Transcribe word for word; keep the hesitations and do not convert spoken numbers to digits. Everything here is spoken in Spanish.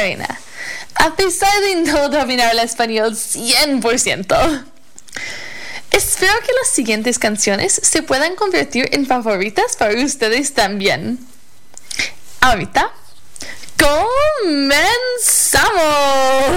Karina, a pesar de no dominar el español cien por ciento, espero que las siguientes canciones se puedan convertir en favoritas para ustedes también. Ahorita, ¡comenzamos!